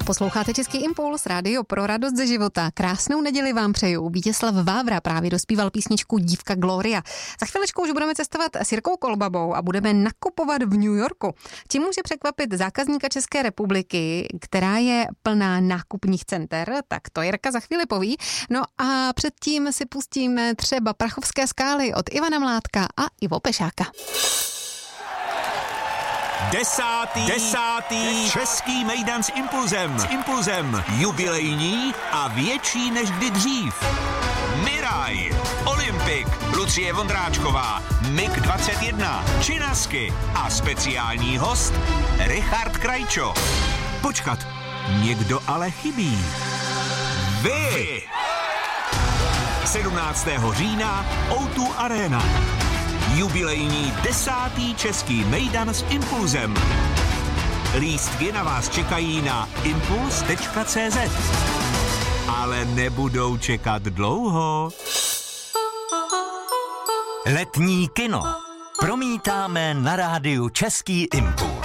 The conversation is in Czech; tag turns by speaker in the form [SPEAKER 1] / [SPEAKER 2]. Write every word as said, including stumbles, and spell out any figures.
[SPEAKER 1] Posloucháte Český impuls, rádio pro radost ze života. Krásnou neděli vám přeju. Vítězslav Vávra právě dospíval písničku Dívka Gloria. Za chviličku už budeme cestovat s Jirkou Kolbabou a budeme nakupovat v New Yorku. Tím může překvapit zákazníka České republiky, která je plná nákupních center, tak to Jirka za chvíli poví. No a předtím si pustíme třeba Prachovské skály od Ivana Mládka a Ivo Pešáka.
[SPEAKER 2] Desátý, desátý český mejdan s impulzem. S impulzem jubilejní a větší než kdy dřív. Miraj, Olympik, Lucie Vondráčková, Mig dvacet jedna, Činasky a speciální host Richard Krajčo. Počkat, někdo ale chybí. Vy! sedmnáctého října ó dva Arena. Jubilejní desátý český mejdan s impulzem. Lístky na vás čekají na impuls tečka cé zet. Ale nebudou čekat dlouho.
[SPEAKER 3] Letní kino promítáme na rádiu Český impuls.